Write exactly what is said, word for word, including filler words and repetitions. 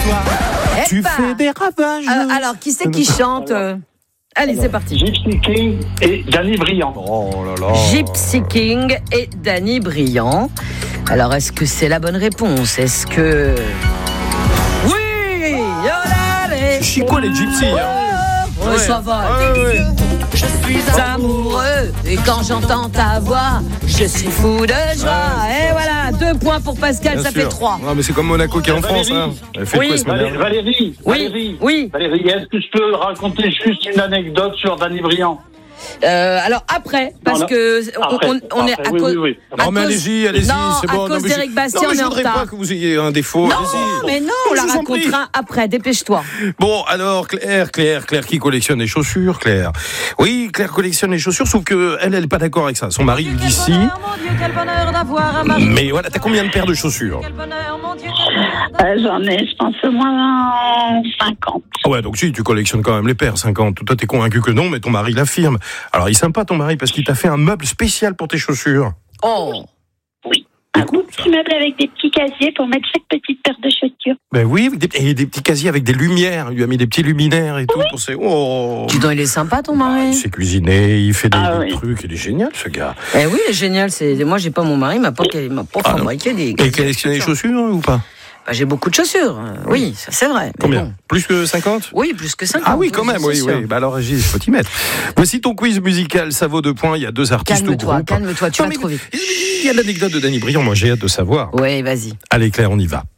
toi. Eh Tu bah. fais des ravages. Euh, alors, qui c'est qui chante euh Allez, c'est parti. Gypsy King et Danny Briand. Oh là là. Gypsy King et Danny Briand. Alors, est-ce que c'est la bonne réponse? Est-ce que... Oui, yolale. C'est chico les gypsies. Hein. Oh, ouais, ça va. Ouais, ouais. Je suis amoureux et quand j'entends ta voix, je suis fou de joie. Et voilà, deux points pour Pascal, Bien ça sûr. fait trois. Non, mais c'est comme Monaco qui est en France. Hein. Elle fait Oui. quoi, ce Valé- manière Valérie, Oui, Valérie, oui. Valérie, est-ce que je peux raconter juste une anecdote sur Danny Briand? Euh, alors après, parce Non, non. que on, Après, on, on est après, à oui, cause. oui, oui. à Non, mais cause- allez-y, allez-y, Non, c'est à bon. cause mais d'Éric je... Bastien, non, mais on je est en voudrais retard. pas que vous ayez un défaut. Non, Allez-y. mais non, on Je la vous en prie. racontera après. Dépêche-toi. Bon, alors, Claire, Claire, Claire qui collectionne les chaussures, Claire. Oui, Claire collectionne les chaussures, sauf que elle, elle est pas d'accord avec ça. Son mari lui dit si. Mais voilà, t'as combien de paires de chaussures? Euh, J'en ai, je pense, au moins cinquante. Ah ouais, donc si, tu collectionnes quand même les paires, cinquante. Toi, t'es convaincu que non, mais ton mari l'affirme. Alors, il est sympa, ton mari, parce qu'il t'a fait un meuble spécial pour tes chaussures. Oh. Un petit meuble avec des petits casiers pour mettre chaque petite paire de chaussures. Ben oui, avec des, et des petits casiers avec des lumières. Il lui a mis des petits luminaires et tout pour ses... Oh. Dis donc, il est sympa ton Il mari. sait cuisiner, il fait des, Ah des oui. trucs, il est génial, ce gars. Eh oui, il est génial. C'est moi, j'ai pas mon mari, il m'a pas, il m'a pas Ah, fabriqué des. Et collectionne les chaussures, hein, ou pas? Bah, j'ai beaucoup de chaussures. euh, Oui, ça c'est vrai. mais Combien? bon. Plus que cinquante? Oui, plus que cinquante. Ah oui, quand même, c'est oui, sûr. oui. Bah alors, Régis, il faut t'y mettre. Voici ton quiz musical, ça vaut deux points. Il y a deux artistes au Calme-toi, groupe. calme-toi, tu Non, vas mais trop vite. Il y a l'anecdote de Danny Briand, moi j'ai hâte de savoir. Oui, vas-y. Allez Claire, on y va.